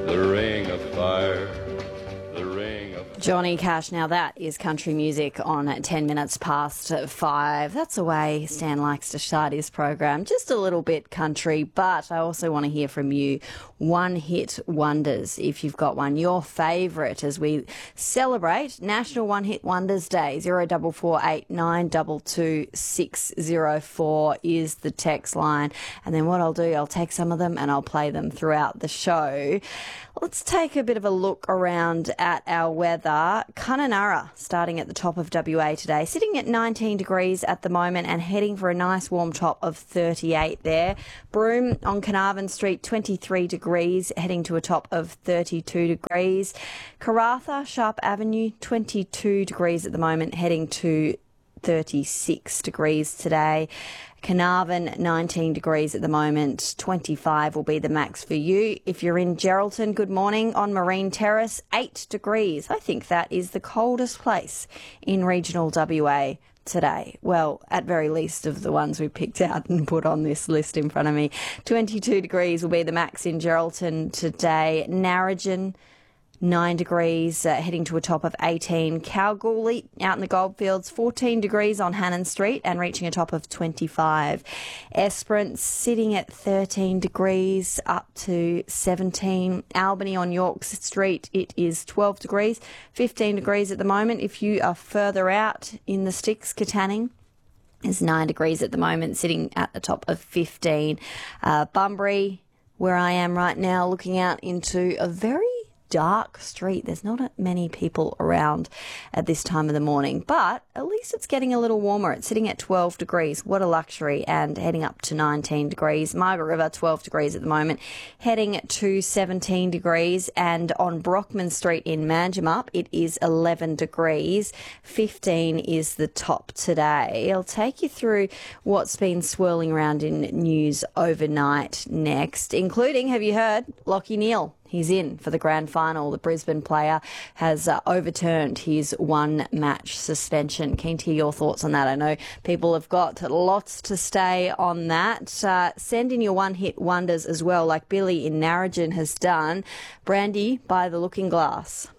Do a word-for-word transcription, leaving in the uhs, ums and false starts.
the ring of fire, the ring of... Johnny Cash. Now that is country music on ten minutes past five. That's the way Stan likes to start his program. Just a little bit country, but I also want to hear from you. One hit wonders, if you've got one. Your favourite as we celebrate National One Hit Wonders Day. Zero double four eight nine double two six zero four is the text line. And then what I'll do, I'll take some of them and I'll play them throughout the show. Let's take a bit of a look around at our weather. Kununurra starting at the top of W A today, sitting at nineteen degrees at the moment and heading for a nice warm top of thirty-eight there. Broome on Carnarvon Street, twenty-three degrees, heading to a top of thirty-two degrees. Karratha, Sharp Avenue, twenty-two degrees at the moment, heading to thirty-six degrees today. Carnarvon, nineteen degrees at the moment, twenty-five will be the max for you. If you're in Geraldton, good morning. On Marine Terrace, eight degrees. I think that is the coldest place in regional W A today. Well, at very least of the ones we picked out and put on this list in front of me. twenty-two degrees will be the max in Geraldton today. Narrogin, nine degrees, uh, heading to a top of eighteen. Kalgoorlie, out in the Goldfields, fourteen degrees on Hannon Street and reaching a top of twenty-five. Esperance sitting at thirteen degrees, up to seventeen. Albany on York Street, it is twelve degrees, fifteen degrees at the moment. If you are further out in the sticks, Katanning is nine degrees at the moment, sitting at the top of fifteen. Uh, Bunbury, where I am right now, looking out into a very dark street. There's not many people around at this time of the morning, but at least it's getting a little warmer. It's sitting at twelve degrees. What a luxury, and heading up to nineteen degrees. Margaret River, twelve degrees at the moment, heading to seventeen degrees. And on Brockman Street in Manjimup, it is eleven degrees. fifteen is the top today. I'll take you through what's been swirling around in news overnight next, including, have you heard, Lachie Neale? He's in for the grand final. The Brisbane player has uh, overturned his one-match suspension. Keen to hear your thoughts on that. I know people have got lots to say on that. Uh, send in your one-hit wonders as well, like Billy in Narrogin has done. Brandy by the Looking Glass.